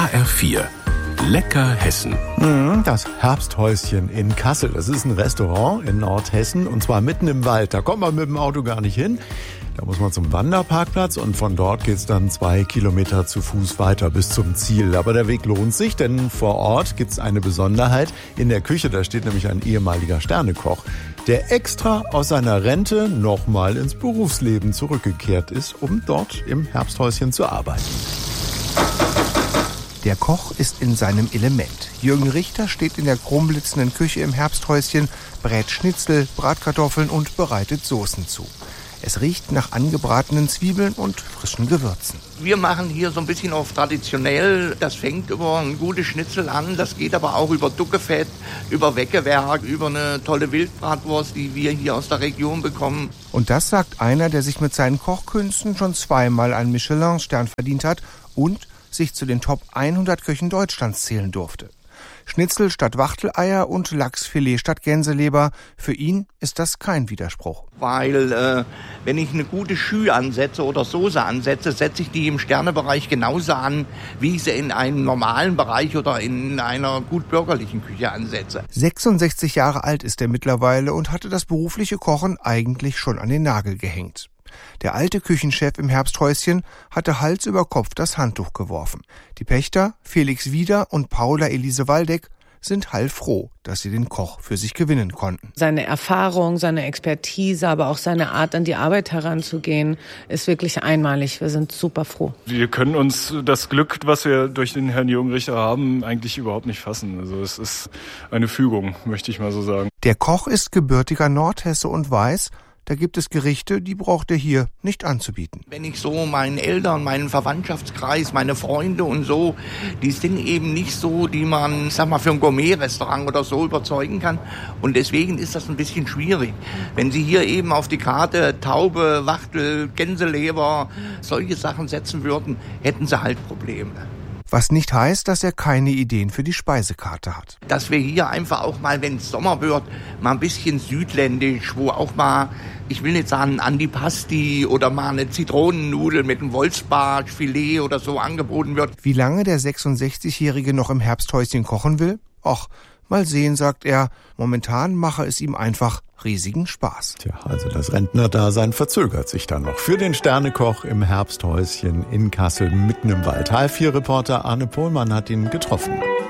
HR4. Lecker Hessen. Das Herbsthäuschen in Kassel. Das ist ein Restaurant in Nordhessen und zwar mitten im Wald. Da kommt man mit dem Auto gar nicht hin. Da muss man zum Wanderparkplatz und von dort geht's dann 2 Kilometer zu Fuß weiter bis zum Ziel. Aber der Weg lohnt sich, denn vor Ort gibt's eine Besonderheit. In der Küche, da steht nämlich ein ehemaliger Sternekoch, der extra aus seiner Rente nochmal ins Berufsleben zurückgekehrt ist, um dort im Herbsthäuschen zu arbeiten. Der Koch ist in seinem Element. Jürgen Richter steht in der chromblitzenden Küche im Herbsthäuschen, brät Schnitzel, Bratkartoffeln und bereitet Soßen zu. Es riecht nach angebratenen Zwiebeln und frischen Gewürzen. Wir machen hier so ein bisschen auf traditionell. Das fängt über ein gutes Schnitzel an. Das geht aber auch über Duckefett, über Weckewerk, über eine tolle Wildbratwurst, die wir hier aus der Region bekommen. Und das sagt einer, der sich mit seinen Kochkünsten schon zweimal einen Michelin-Stern verdient hat und sich zu den Top 100 Köchen Deutschlands zählen durfte. Schnitzel statt Wachteleier und Lachsfilet statt Gänseleber. Für ihn ist das kein Widerspruch. Weil wenn ich eine gute Schü ansetze oder Soße ansetze, setze ich die im Sternebereich genauso an, wie ich sie in einem normalen Bereich oder in einer gut bürgerlichen Küche ansetze. 66 Jahre alt ist er mittlerweile und hatte das berufliche Kochen eigentlich schon an den Nagel gehängt. Der alte Küchenchef im Herbsthäuschen hatte Hals über Kopf das Handtuch geworfen. Die Pächter, Felix Wieder und Paula Elise Waldeck, sind heilfroh, dass sie den Koch für sich gewinnen konnten. Seine Erfahrung, seine Expertise, aber auch seine Art, an die Arbeit heranzugehen, ist wirklich einmalig. Wir sind super froh. Wir können uns das Glück, was wir durch den Herrn Jürgen Richter haben, eigentlich überhaupt nicht fassen. Also es ist eine Fügung, möchte ich mal so sagen. Der Koch ist gebürtiger Nordhesse und weiß, da gibt es Gerichte, die braucht er hier nicht anzubieten. Wenn ich so meinen Eltern, meinen Verwandtschaftskreis, meine Freunde und so, die sind eben nicht so, die man, ich sag mal, für ein Gourmet-Restaurant oder so überzeugen kann. Und deswegen ist das ein bisschen schwierig. Wenn Sie hier eben auf die Karte Taube, Wachtel, Gänseleber, solche Sachen setzen würden, hätten Sie halt Probleme. Was nicht heißt, dass er keine Ideen für die Speisekarte hat. Dass wir hier einfach auch mal, wenn es Sommer wird, mal ein bisschen südländisch, wo auch mal, ich will nicht sagen Antipasti oder mal eine Zitronennudel mit einem Wolfsbartfilet oder so angeboten wird. Wie lange der 66-Jährige noch im Herbsthäuschen kochen will? Och, mal sehen, sagt er. Momentan mache es ihm einfach riesigen Spaß. Tja, also das Rentnerdasein verzögert sich dann noch. Für den Sternekoch im Herbsthäuschen in Kassel mitten im Wald. HR4-Reporter Arne Pohlmann hat ihn getroffen.